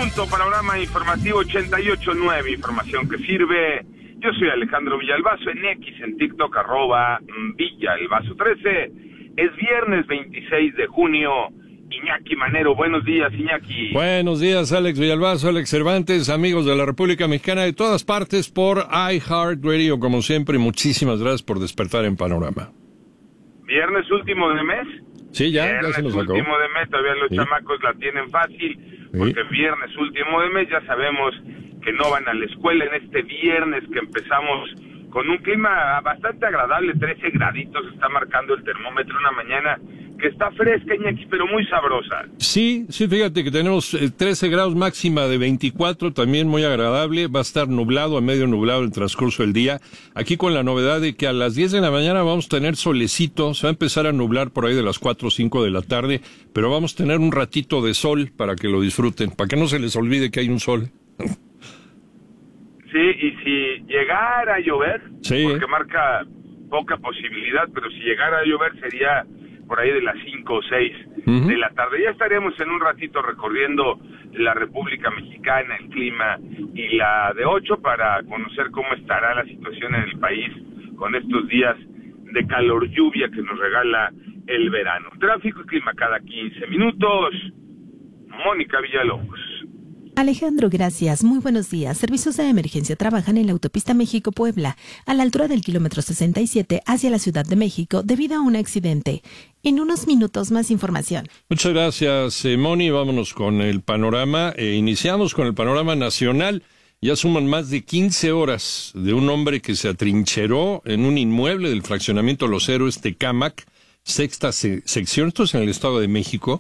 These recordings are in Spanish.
punto, panorama informativo 88.9, información que sirve. Yo soy Alejandro Villalbazo, en X, en TikTok, @Villalbazo13. Es viernes 26 de junio. Iñaki Manero, buenos días, Iñaki. Buenos días, Alex Villalbazo, Alex Cervantes, amigos de la República Mexicana de todas partes por iHeartRadio, como siempre. Muchísimas gracias por despertar en Panorama. ¿Viernes último de mes? Sí, ya se nos acabó. Último de mes, todavía los chamacos la tienen fácil, porque viernes último de mes ya sabemos que no van a la escuela en este viernes que empezamos con un clima bastante agradable, 13 graditos está marcando el termómetro, una mañana que está fresca, Iñaki, pero muy sabrosa. Sí, fíjate que tenemos 13 grados, máxima de 24, también muy agradable. Va a estar nublado, a medio nublado el transcurso del día. Aquí con la novedad de que a las 10 de la mañana vamos a tener solecito, se va a empezar a nublar por ahí de las 4 o 5 de la tarde, pero vamos a tener un ratito de sol para que lo disfruten, para que no se les olvide que hay un sol. Sí, y si llegara a llover, sí, porque marca poca posibilidad, pero si llegara a llover sería por ahí de las 5 o 6 de la tarde. Ya estaremos en un ratito recorriendo la República Mexicana, el clima y la de 8 para conocer cómo estará la situación en el país con estos días de calor, lluvia que nos regala el verano. Tráfico y clima cada 15 minutos. Mónica Villalobos. Alejandro, gracias. Muy buenos días. Servicios de emergencia trabajan en la autopista México-Puebla, a la altura del kilómetro 67 hacia la Ciudad de México, debido a un accidente. En unos minutos más información. Muchas gracias, Moni. Vámonos con el panorama. Iniciamos con el panorama nacional. Ya suman más de 15 horas de un hombre que se atrincheró en un inmueble del fraccionamiento Los Héroes Tecámac, sexta sección, esto es en el Estado de México,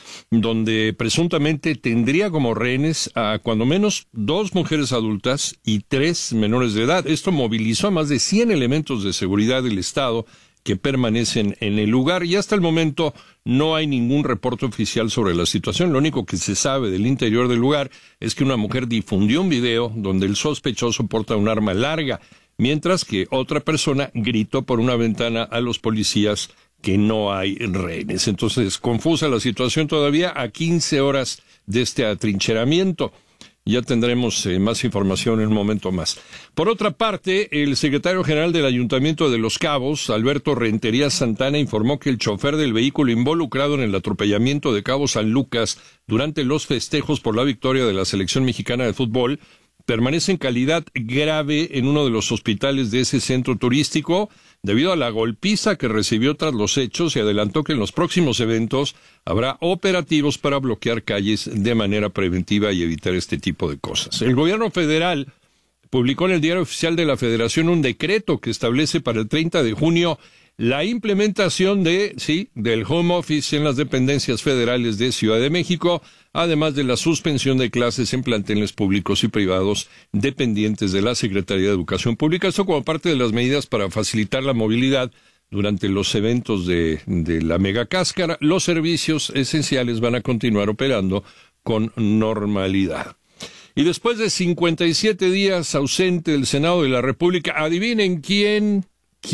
donde presuntamente tendría como rehenes a cuando menos 2 mujeres adultas y 3 menores de edad. Esto movilizó a más de 100 elementos de seguridad del Estado que permanecen en el lugar, y hasta el momento no hay ningún reporte oficial sobre la situación. Lo único que se sabe del interior del lugar es que una mujer difundió un video donde el sospechoso porta un arma larga, mientras que otra persona gritó por una ventana a los policías que no hay rehenes. Entonces, confusa la situación todavía a 15 horas de este atrincheramiento. Ya tendremos más información en un momento más. Por otra parte, el secretario general del Ayuntamiento de Los Cabos, Alberto Rentería Santana, informó que el chofer del vehículo involucrado en el atropellamiento de Cabo San Lucas durante los festejos por la victoria de la selección mexicana de fútbol permanece en calidad grave en uno de los hospitales de ese centro turístico debido a la golpiza que recibió tras los hechos, y adelantó que en los próximos eventos habrá operativos para bloquear calles de manera preventiva y evitar este tipo de cosas. El gobierno federal publicó en el Diario Oficial de la Federación un decreto que establece para el 30 de junio la implementación del home office en las dependencias federales de Ciudad de México, además de la suspensión de clases en planteles públicos y privados dependientes de la Secretaría de Educación Pública. Esto como parte de las medidas para facilitar la movilidad durante los eventos de la megacáscara. Los servicios esenciales van a continuar operando con normalidad. Y después de 57 días ausente del Senado de la República, adivinen quién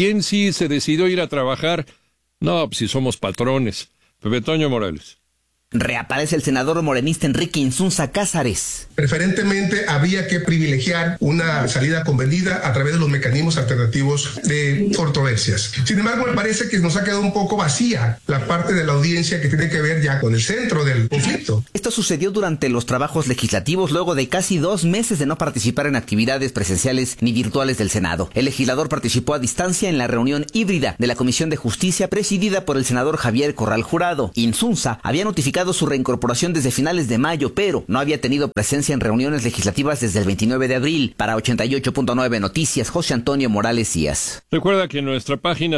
sí se decidió ir a trabajar. No, pues si somos patrones. Pepe Toño Morales. Reaparece el senador morenista Enrique Insunza Cázares. Preferentemente habría que privilegiar una salida convenida a través de los mecanismos alternativos de controversias. Sin embargo, me parece que nos ha quedado un poco vacía la parte de la audiencia que tiene que ver ya con el centro del conflicto. Esto sucedió durante los trabajos legislativos luego de casi 2 meses de no participar en actividades presenciales ni virtuales del Senado. El legislador participó a distancia en la reunión híbrida de la Comisión de Justicia presidida por el senador Javier Corral Jurado. Insunza había notificado su reincorporación desde finales de mayo, pero no había tenido presencia en reuniones legislativas desde el 29 de abril. Para 88.9 Noticias, José Antonio Morales Díaz. Recuerda que en nuestra página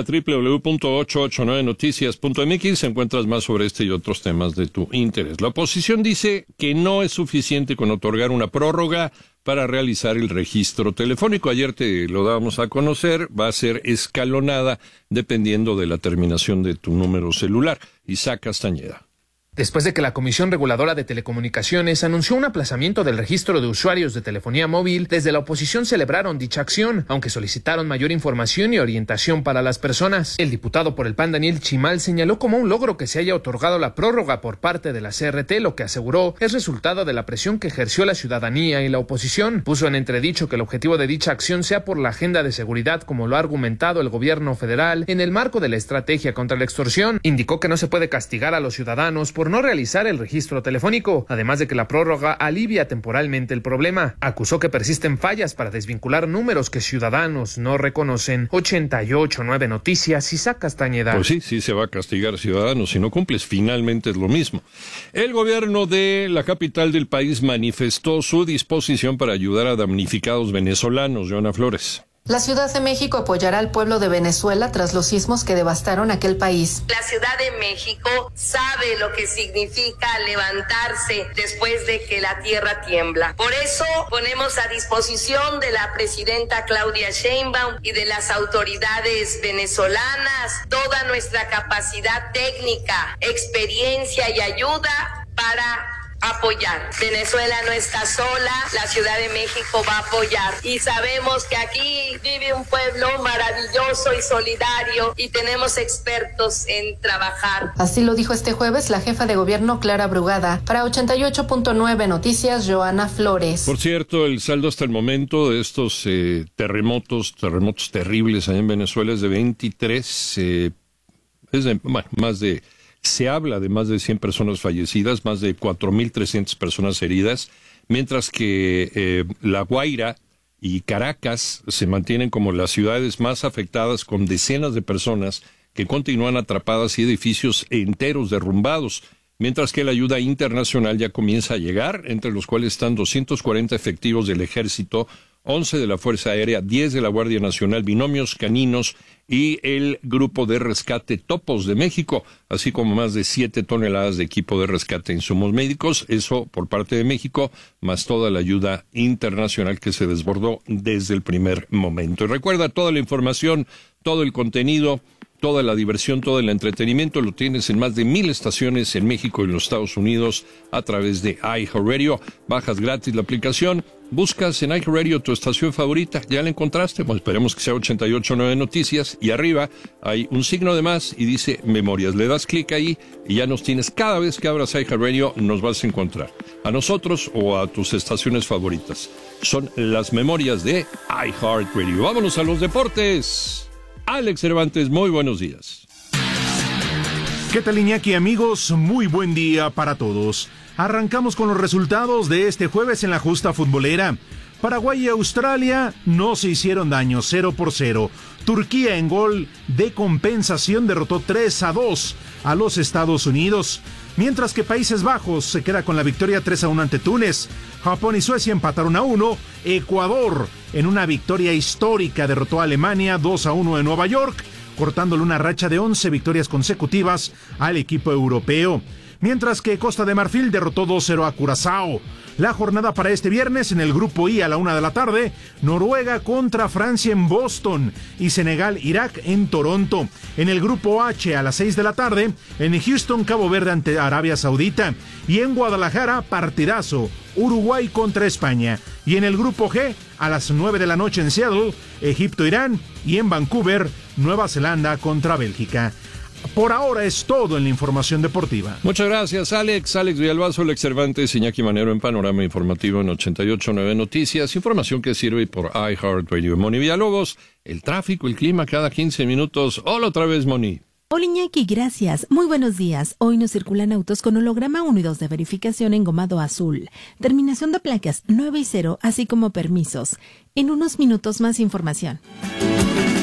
www.889noticias.mx encuentras más sobre este y otros temas de tu interés. La oposición dice que no es suficiente con otorgar una prórroga para realizar el registro telefónico. Ayer te lo dábamos a conocer, va a ser escalonada dependiendo de la terminación de tu número celular. Isaac Castañeda. Después de que la Comisión Reguladora de Telecomunicaciones anunció un aplazamiento del registro de usuarios de telefonía móvil, desde la oposición celebraron dicha acción, aunque solicitaron mayor información y orientación para las personas. El diputado por el PAN, Daniel Chimal, señaló como un logro que se haya otorgado la prórroga por parte de la CRT, lo que aseguró es resultado de la presión que ejerció la ciudadanía y la oposición. Puso en entredicho que el objetivo de dicha acción sea por la agenda de seguridad, como lo ha argumentado el gobierno federal en el marco de la estrategia contra la extorsión. Indicó que no se puede castigar a los ciudadanos por no realizar el registro telefónico, además de que la prórroga alivia temporalmente el problema. Acusó que persisten fallas para desvincular números que ciudadanos no reconocen. 88.9 Noticias, Isaac Castañeda. Pues sí se va a castigar ciudadanos. Si no cumples, finalmente es lo mismo. El gobierno de la capital del país manifestó su disposición para ayudar a damnificados venezolanos. Joana Flores. La Ciudad de México apoyará al pueblo de Venezuela tras los sismos que devastaron aquel país. La Ciudad de México sabe lo que significa levantarse después de que la tierra tiembla. Por eso ponemos a disposición de la presidenta Claudia Sheinbaum y de las autoridades venezolanas toda nuestra capacidad técnica, experiencia y ayuda para apoyar. Venezuela no está sola, la Ciudad de México va a apoyar y sabemos que aquí vive un pueblo maravilloso y solidario y tenemos expertos en trabajar. Así lo dijo este jueves la jefa de gobierno Clara Brugada. Para 88.9 Noticias, Joana Flores. Por cierto, el saldo hasta el momento de estos terremotos terribles allá en Venezuela es de 23, se habla de más de 100 personas fallecidas, más de 4.300 personas heridas, mientras que La Guaira y Caracas se mantienen como las ciudades más afectadas, con decenas de personas que continúan atrapadas y edificios enteros derrumbados, mientras que la ayuda internacional ya comienza a llegar, entre los cuales están 240 efectivos del Ejército, 11 de la Fuerza Aérea, 10 de la Guardia Nacional, binomios caninos y el Grupo de Rescate Topos de México, así como más de 7 toneladas de equipo de rescate e insumos médicos, eso por parte de México, más toda la ayuda internacional que se desbordó desde el primer momento. Y recuerda, toda la información, todo el contenido, toda la diversión, todo el entretenimiento lo tienes en más de 1,000 estaciones en México y en los Estados Unidos a través de iHeartRadio. Bajas gratis la aplicación, buscas en iHeartRadio tu estación favorita, ya la encontraste, bueno, esperemos que sea 88.9 Noticias, y arriba hay un signo de más y dice Memorias. Le das clic ahí y ya nos tienes. Cada vez que abras iHeartRadio nos vas a encontrar a nosotros o a tus estaciones favoritas. Son las Memorias de iHeartRadio. Vámonos a los deportes. Alex Cervantes, muy buenos días. ¿Qué tal, Iñaki, amigos? Muy buen día para todos. Arrancamos con los resultados de este jueves en la justa futbolera. Paraguay y Australia no se hicieron daño, 0-0. Turquía en gol de compensación derrotó 3-2 a los Estados Unidos. Mientras que Países Bajos se queda con la victoria 3-1 ante Túnez. Japón y Suecia empataron a 1. Ecuador, en una victoria histórica, derrotó a Alemania 2-1 en Nueva York, cortándole una racha de 11 victorias consecutivas al equipo europeo. Mientras que Costa de Marfil derrotó 2-0 a Curazao. La jornada para este viernes en el Grupo I a la 1 de la tarde, Noruega contra Francia en Boston y Senegal-Irak en Toronto. En el Grupo H a las 6 de la tarde, en Houston, Cabo Verde ante Arabia Saudita. Y en Guadalajara, partidazo, Uruguay contra España. Y en el Grupo G, a las 9 de la noche en Seattle, Egipto-Irán. Y en Vancouver, Nueva Zelanda contra Bélgica. Por ahora es todo en la información deportiva. Muchas gracias, Alex. Alex Villalbazo, Alex Cervantes, Iñaki Manero en Panorama Informativo en 88.9 Noticias. Información que sirve por iHeartRadio. Moni Villalobos, el tráfico, el clima cada 15 minutos. Hola otra vez, Moni. Hola, Iñaki, gracias. Muy buenos días. Hoy nos circulan autos con holograma 1 y 2 de verificación engomado azul. Terminación de placas 9 y 0, así como permisos. En unos minutos más información.